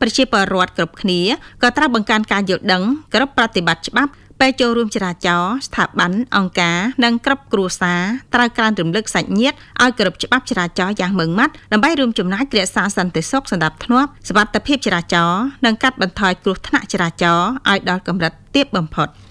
ប្រជាពលរដ្ឋគ្រប់គ្នាក៏ត្រូវបង្កើនការយល់ដឹងគ្រប់ប្រតិបត្តិច្បាប់ពេលចូលរួមចរាចរណ៍ស្ថាប័នអង្គការនិងគ្រប់គ្រួសារត្រូវការរំលឹកសាច់ញាតិឲ្យគោរពច្បាប់ចរាចរណ៍យ៉ាងម៉ឺងម៉ាត់ដើម្បីរួមចំណែករក្សាសន្តិសុខសណ្ដាប់ធ្នាប់សុវត្ថិភាពចរាចរណ៍និងកាត់បន្ថយគ្រោះថ្នាក់ចរាចរណ៍ឲ្យដល់កម្រិតទាបបំផុត